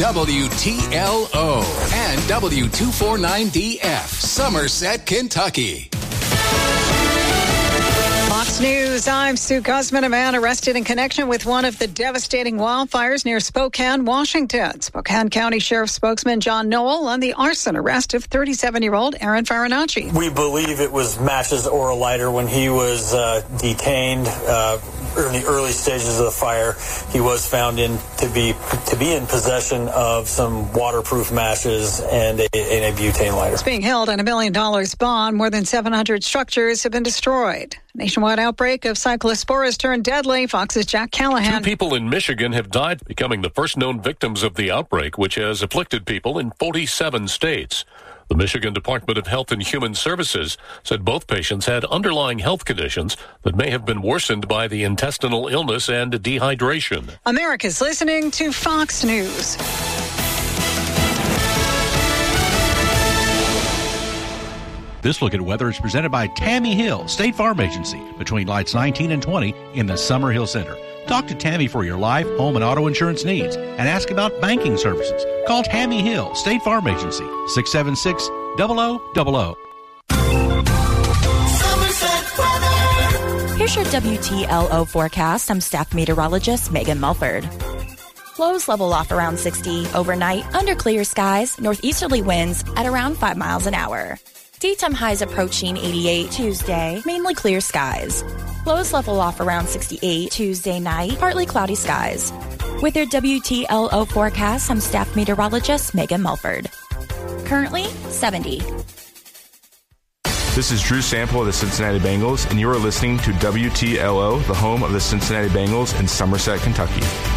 WTLO and W249DF, Somerset, Kentucky. Fox News, I'm Sue Guzman. A man arrested in connection with one of the devastating wildfires near Spokane, Washington. Spokane County Sheriff spokesman John Knoll on the arson arrest of 37-year-old Aaron Farinacci. We believe it was matches or a lighter. When he was detained in the early stages of the fire, he was found to be in possession of some waterproof matches and a butane lighter. It's being held on $1 million bond. More than 700 structures have been destroyed. Nationwide outbreak of cyclospora has turned deadly. Fox's Jack Callahan. 2 people in Michigan have died, becoming the first known victims of the outbreak, which has afflicted people in 47 states. The Michigan Department of Health and Human Services said both patients had underlying health conditions that may have been worsened by the intestinal illness and dehydration. America's listening to Fox News. This look at weather is presented by Tammy Hill, State Farm Agency, between lights 19 and 20 in the Summerhill Center. Talk to Tammy for your life, home, and auto insurance needs and ask about banking services. Call Tammy Hill, State Farm Agency, 676-0000. Here's your WTLO forecast. I'm staff meteorologist Megan Mulford. Lows level off around 60 overnight, under clear skies, northeasterly winds at around 5 miles an hour. Daytime highs approaching 88 Tuesday, mainly clear skies. Lows level off around 68 Tuesday night, partly cloudy skies. With your WTLO forecast, I'm staff meteorologist Megan Mulford. Currently 70. This is Drew Sample of the Cincinnati Bengals, and you are listening to WTLO, the home of the Cincinnati Bengals in Somerset, Kentucky.